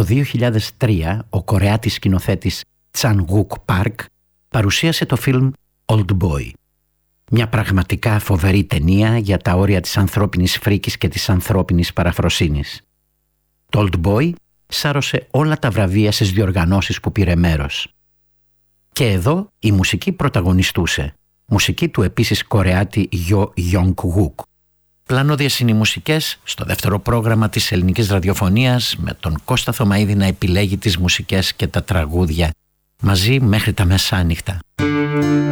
Το 2003 ο Κορεάτης σκηνοθέτης Chan Wook Park παρουσίασε το φιλμ Old Boy. Μια πραγματικά φοβερή ταινία για τα όρια της ανθρώπινης φρίκης και της ανθρώπινης παραφροσύνης. Το Old Boy σάρωσε όλα τα βραβεία στις διοργανώσεις που πήρε μέρος. Και εδώ η μουσική πρωταγωνιστούσε. Μουσική του επίσης Κορεάτη Γιο Γιονγκ Γουκ. Πλανώδιες είναι οι μουσικές στο δεύτερο πρόγραμμα της ελληνικής ραδιοφωνίας, με τον Κώστα Θωμαίδη να επιλέγει τις μουσικές και τα τραγούδια μαζί μέχρι τα μεσάνυχτα.